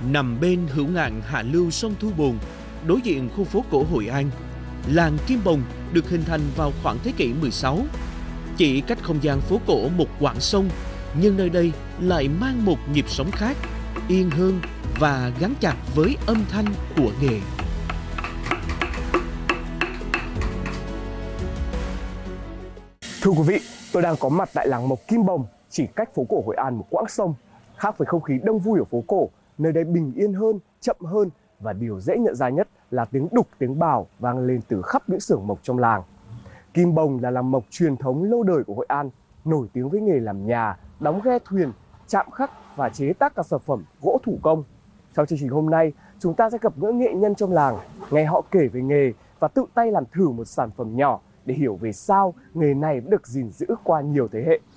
Nằm bên hữu ngạn hạ lưu sông Thu Bồn, đối diện khu phố cổ Hội An, làng Kim Bồng được hình thành vào khoảng thế kỷ 16. Chỉ cách không gian phố cổ một quãng sông, nhưng nơi đây lại mang một nhịp sống khác, yên hơn và gắn chặt với âm thanh của nghề. Thưa quý vị, tôi đang có mặt tại làng Mộc Kim Bồng, chỉ cách phố cổ Hội An một quãng sông. Khác với không khí đông vui ở phố cổ, nơi đây bình yên hơn, chậm hơn và điều dễ nhận ra nhất là tiếng đục, tiếng bào vang lên từ khắp những xưởng mộc trong làng. Kim Bồng là làng mộc truyền thống lâu đời của Hội An, nổi tiếng với nghề làm nhà, đóng ghe thuyền, chạm khắc và chế tác các sản phẩm gỗ thủ công. Trong chương trình hôm nay, chúng ta sẽ gặp gỡ nghệ nhân trong làng, nghe họ kể về nghề và tự tay làm thử một sản phẩm nhỏ để hiểu về sao nghề này được gìn giữ qua nhiều thế hệ.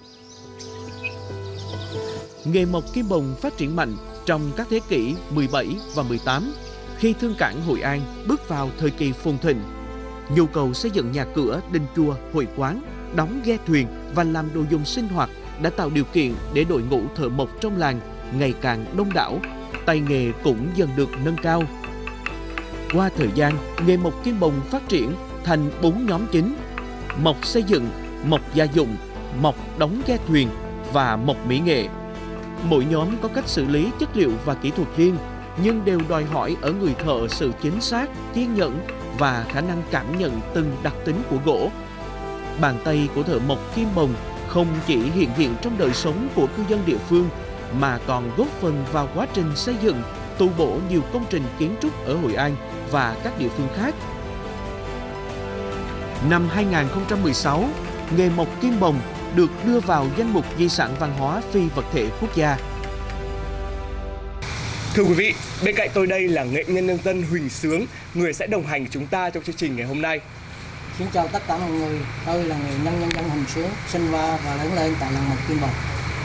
Nghề mộc Kim Bồng phát triển mạnh trong các thế kỷ 17 và 18 khi thương cảng Hội An bước vào thời kỳ phồn thịnh. Nhu cầu xây dựng nhà cửa, đình chùa, hội quán, đóng ghe thuyền và làm đồ dùng sinh hoạt đã tạo điều kiện để đội ngũ thợ mộc trong làng ngày càng đông đảo, tay nghề cũng dần được nâng cao. Qua thời gian, nghề mộc Kim Bồng phát triển thành 4 nhóm chính: mộc xây dựng, mộc gia dụng, mộc đóng ghe thuyền và mộc mỹ nghệ. Mỗi nhóm có cách xử lý chất liệu và kỹ thuật riêng, nhưng đều đòi hỏi ở người thợ sự chính xác, kiên nhẫn và khả năng cảm nhận từng đặc tính của gỗ. Bàn tay của thợ mộc Kim Bồng không chỉ hiện diện trong đời sống của cư dân địa phương, mà còn góp phần vào quá trình xây dựng, tu bổ nhiều công trình kiến trúc ở Hội An và các địa phương khác. Năm 2016, nghề mộc Kim Bồng được đưa vào danh mục di sản văn hóa phi vật thể quốc gia. Thưa quý vị, bên cạnh tôi đây là nghệ nhân nhân dân Huỳnh Sướng, người sẽ đồng hành chúng ta trong chương trình ngày hôm nay. Xin chào tất cả mọi người, tôi là nghệ nhân nhân dân Huỳnh Sướng, sinh ra và lớn lên tại làng Mộc Kim Bồng.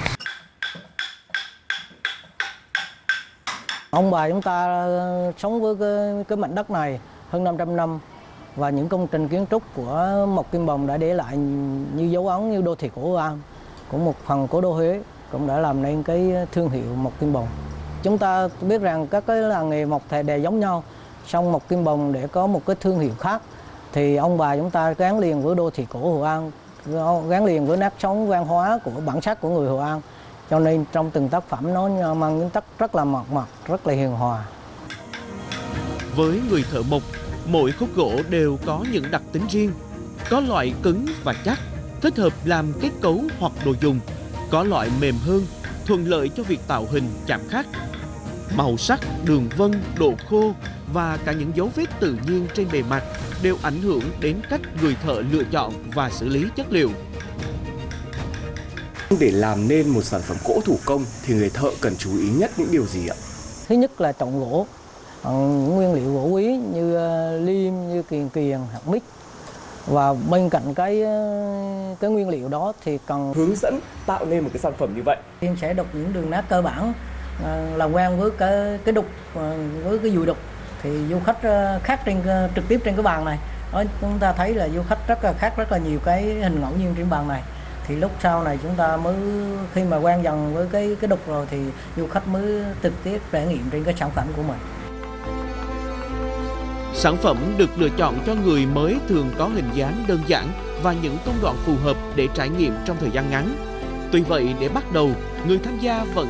Ông bà chúng ta sống với cái mảnh đất này hơn 500 năm và những công trình kiến trúc của Mộc Kim Bồng đã để lại như dấu ấn như đô thị cổ Hội An, cũng một phần cố đô Huế cũng đã làm nên cái thương hiệu Mộc Kim Bồng. Chúng ta biết rằng các cái làng nghề mộc thề đều giống nhau, song Mộc Kim Bồng để có một cái thương hiệu khác thì ông bà chúng ta gắn liền với đô thị cổ Hội An, gắn liền với nét sống văn hóa của bản sắc của người Hội An. Cho nên trong từng tác phẩm nó mang những chất rất là mộc mạc, rất là hiền hòa. Với người thợ mộc, mỗi khúc gỗ đều có những đặc tính riêng. Có loại cứng và chắc, thích hợp làm kết cấu hoặc đồ dùng. Có loại mềm hơn, thuận lợi cho việc tạo hình chạm khắc. Màu sắc, đường vân, độ khô và cả những dấu vết tự nhiên trên bề mặt đều ảnh hưởng đến cách người thợ lựa chọn và xử lý chất liệu. Để làm nên một sản phẩm gỗ thủ công thì người thợ cần chú ý nhất những điều gì ạ? Thứ nhất là chọn gỗ, những nguyên liệu gỗ quý như lim, như kiền, hạt mít. Và bên cạnh cái nguyên liệu đó thì cần hướng dẫn tạo nên một cái sản phẩm như vậy. Em sẽ đục những đường nét cơ bản, làm quen với cái đục, với cái dùi đục thì du khách khác trực tiếp trên cái bàn này. Đó, chúng ta thấy là du khách rất là nhiều cái hình ngẫu nhiên trên bàn này. Thì lúc sau này chúng ta mới khi mà quen dần với cái đục rồi thì du khách mới trực tiếp trải nghiệm trên cái sản phẩm của mình. Sản phẩm được lựa chọn cho người mới thường có hình dáng đơn giản và những công đoạn phù hợp để trải nghiệm trong thời gian ngắn. Tuy vậy, để bắt đầu, người tham gia vẫn